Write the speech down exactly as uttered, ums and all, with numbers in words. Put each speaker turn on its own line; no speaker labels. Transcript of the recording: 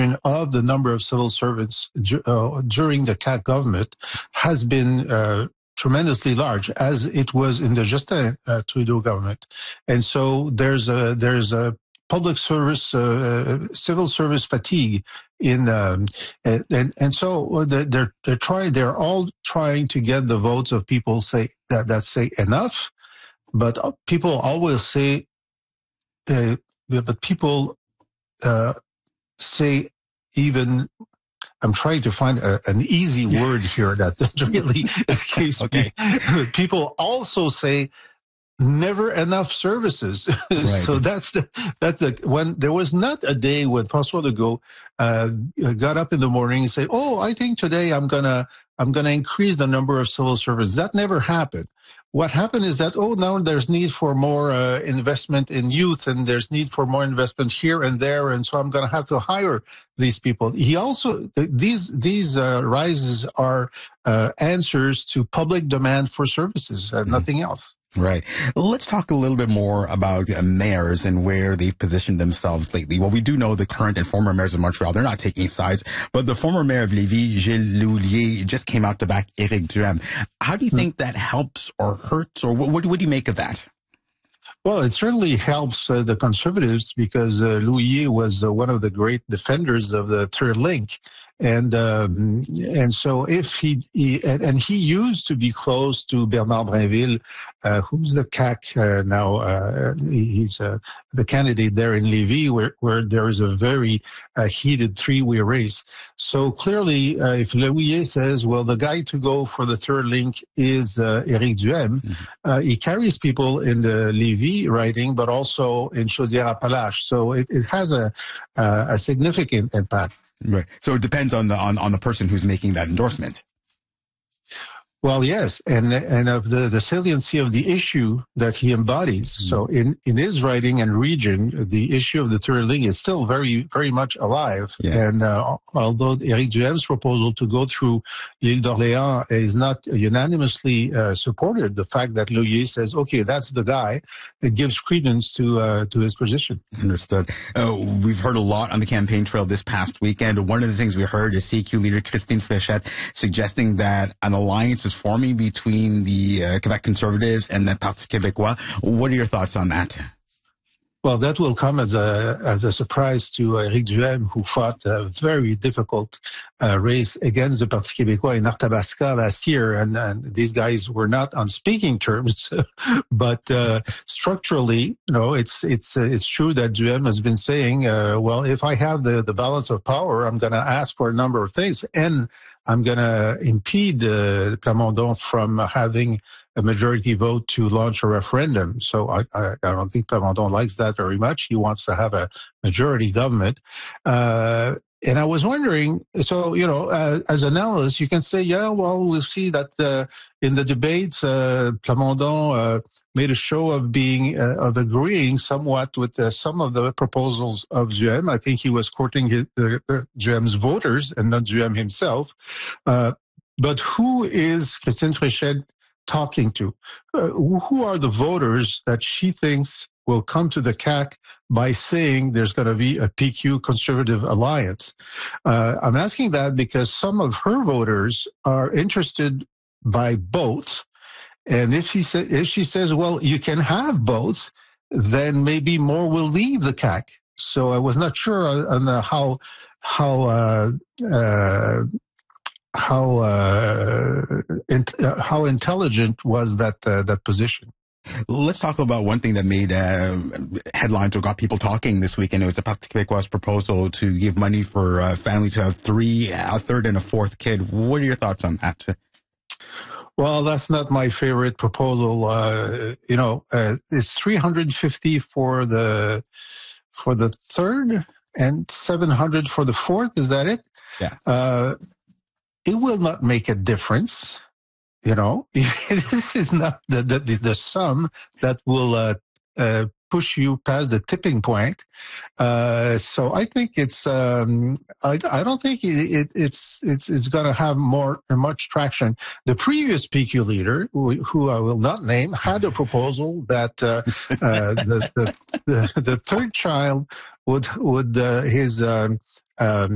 proportion of the number of civil servants uh, during the C A Q government has been uh, tremendously large, as it was in the Justin uh, Trudeau government. And so there's a there's a public service, uh, civil service fatigue in, um, and, and and so they're they're trying they're all trying to get the votes of people say that that say enough, but people always say, uh, but people uh, say even. I'm trying to find a, an easy word here that really escapes okay. me. People also say never enough services. Right. So that's the that's the when there was not a day when François Legault uh, got up in the morning and say, "Oh, I think today I'm gonna I'm gonna increase the number of civil servants." That never happened. What happened is that, oh, now there's need for more uh, investment in youth, and there's need for more investment here and there, and so I'm going to have to hire these people. He also, these these uh, rises are uh, answers to public demand for services, uh, nothing else.
Right. Let's talk a little bit more about uh, mayors and where they've positioned themselves lately. Well, we do know the current and former mayors of Montreal, they're not taking sides, but the former mayor of Lévis, Gilles Loulier, just came out to back Éric Duhem. How do you think that helps or hurts, or what, what, what do you make of that?
Well, it certainly helps uh, the Conservatives because uh, Loulier was uh, one of the great defenders of the third link. And um, and so if he, he and, and he used to be close to Bernard Drinville, uh, who's the C A Q uh, now. Uh, he's uh, the candidate there in Lévis, where where there is a very uh, heated three-way race. So clearly, uh, if Loulier says, well, the guy to go for the third link is uh, Éric Duhem, mm-hmm. uh, he carries people in the Lévis riding, but also in Chaudière-Appalaches. So it, it has a uh, a significant impact.
Right. So it depends on the on, on the person who's making that endorsement.
Well, yes, and and of the, the saliency of the issue that he embodies. Mm-hmm. So in, in his writing and region, the issue of the third link is still very, very much alive. Yeah. And uh, although Éric Duhem's proposal to go through l'Île d'Orléans is not unanimously uh, supported, the fact that Loulier says, okay, that's the guy, it gives credence to uh, to his position.
Understood. Uh, we've heard a lot on the campaign trail this past weekend. One of the things we heard is C Q leader Christine Fréchette suggesting that an alliance is forming between the uh, Quebec Conservatives and the Parti Québécois. What are your thoughts on that?
Well, that will come as a as a surprise to Éric Duhem, who fought a very difficult uh, race against the Parti Québécois in Arthabasca last year, and, and these guys were not on speaking terms, but uh, structurally, you know, it's it's uh, it's true that Duhem has been saying, uh, well, if I have the the balance of power, I'm going to ask for a number of things, and I'm going to impede uh, Plamondon from having a majority vote to launch a referendum. So I, I, I don't think Plamondon likes that very much. He wants to have a majority government. Uh, and I was wondering, so, you know, uh, as an analyst, you can say, yeah, well, we'll see that uh, in the debates, uh, Plamondon uh, made a show of being, uh, of agreeing somewhat with uh, some of the proposals of Duhem. I think he was courting his, uh, Duhem's voters and not Duhem himself. Uh, but who is Christine Fréchette talking to? Uh, who are the voters that she thinks will come to the C A Q by saying there's going to be a P Q conservative alliance? Uh, I'm asking that because some of her voters are interested by both. And if she, sa- if she says, well, you can have both, then maybe more will leave the C A Q. So I was not sure on uh, how, how, uh, uh, how uh, in, uh, how intelligent was that uh, that position.
Let's talk about one thing that made uh, headlines or got people talking this weekend. It was the Parti Québécois proposal to give money for uh, families to have three, a third and a fourth kid. What are your thoughts on that?
Well, that's not my favorite proposal. Uh, you know, uh, it's three hundred fifty for the for the third and seven hundred for the fourth. Is that it?
Yeah.
Uh, It will not make a difference, you know. This is not the the, the sum that will uh, uh, push you past the tipping point. Uh, so I think it's. Um, I, I don't think it, it, it's it's it's going to have more much traction. The previous P Q leader, who, who I will not name, had a proposal that uh, uh, the, the the the third child would would uh, his. Um, um,